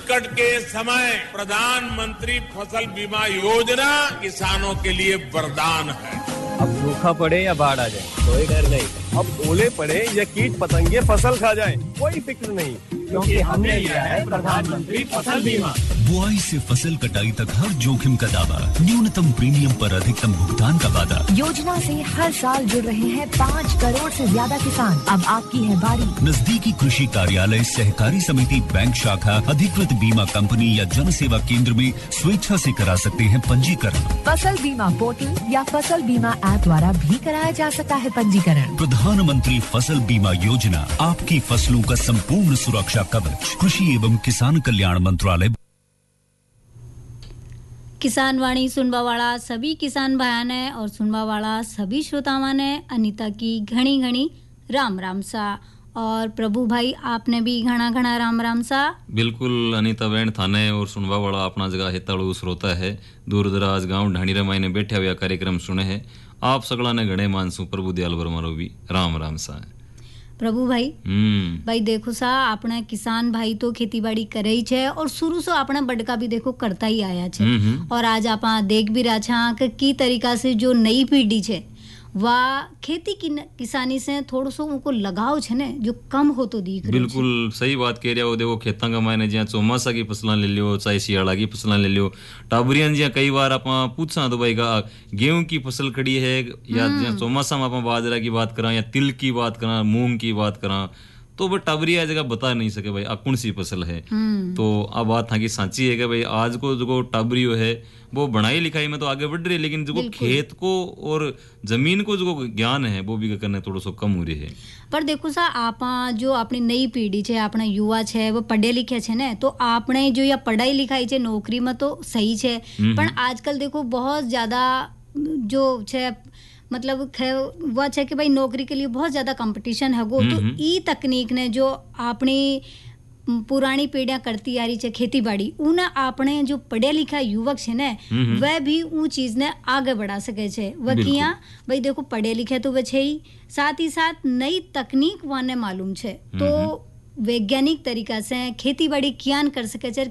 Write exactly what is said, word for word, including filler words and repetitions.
संकट के समय प्रधानमंत्री फसल बीमा योजना किसानों के लिए वरदान है। अब सूखा पड़े या बाढ़ आ जाए कोई डर नहीं, अब ओले पड़े या कीट पतंगे फसल खा जाए कोई फिक्र नहीं, क्योंकि हमने लिया है प्रधानमंत्री फसल बीमा। बुआई से फसल कटाई तक हर जोखिम का दावा, न्यूनतम प्रीमियम पर अधिकतम भुगतान का वादा। योजना से हर साल जुड़ रहे हैं पाँच करोड़ से ज्यादा किसान। अब आपकी है बारी। नजदीकी कृषि कार्यालय, सहकारी समिति, बैंक शाखा, अधिकृत बीमा कंपनी या जन सेवा केंद्र में स्वेच्छा से करा सकते हैं पंजीकरण। फसल बीमा पोर्टल या फसल बीमा ऐप द्वारा भी कराया जा सकता है पंजीकरण। प्रधानमंत्री फसल बीमा योजना, आपकी फसलों का संपूर्ण सुरक्षा कवच। कृषि एवं किसान कल्याण मंत्रालय। किसान वाणी सुनवा वाला सभी किसान भाया ने और सुनवा वाला सभी श्रोतावां ने अनीता की घणी घणी राम राम सा। और प्रभु भाई आपने भी घना घना राम राम सा। बिल्कुल अनीता बहन थाने और सुनवा वाला अपना जगह हिताड़ू श्रोता है, दूर दराज गांव ढाणी रमाई ने बैठे हुए कार्यक्रम सुने हैं। आप सगला ने घणे मानसू प्रभु दयाल वर्मा भी राम राम सा है। प्रभु भाई भाई देखो सा आपने किसान भाई तो खेतीबाड़ी करे ही छे और शुरू से आपने बड़का भी देखो करता ही आया छे। और आज आप देख भी रहा छा कि की तरीका से जो नई पीढ़ी छे वा खेती की किसानी से थोड़ो सो उनको लगाव छे ने जो कम हो तो दिख रही। बिल्कुल सही बात कह रहे हो। देखो खेतां का मायने ज्यादा चौमासा की फसलां ले लियो, चाहे सियाड़ा की फसलां ले लियो, टाबरियां ज्यादा कई बार आप पूछा तो भाई गेहूं की फसल खड़ी है या चौमासा में आप बाजरा की बात करा या तिल की बात करा, मूंग की बात करा, तो वो टाबरिया जगह बता नहीं सके भाई कौन सी फसल है। तो अब बात था कि सांची है कि भाई आज को जो टाबरियो है वो पढ़ाई लिखाई में तो आगे बढ़ रही है, लेकिन जो खेत को और जमीन को जो ज्ञान है वो भी करने थोड़ा सो कम हो रही है। पर देखो सा आप जो अपनी नई पीढ़ी है, अपना युवा है वो पढ़े लिखे छे ने, तो आपने जो या पढ़ाई लिखाई है नौकरी में तो सही है, पर आजकल देखो बहुत ज्यादा जो है मतलब वो है कि भाई नौकरी के लिए बहुत ज्यादा कंपटीशन है वो। तो ई तकनीक ने जो अपनी पुरानी पीढ़ियां करती आ रही है खेती बाड़ी, उन आपने जो पढ़े लिखा युवक है ने वह भी उन चीज ने आगे बढ़ा सके छे। वह किया भाई देखो पढ़े लिखे तो वे छे ही, साथ ही साथ नई तकनीक वाने मालूम छे, तो वैज्ञानिक तरीका से खेती बाड़ी कियान कर सके छे,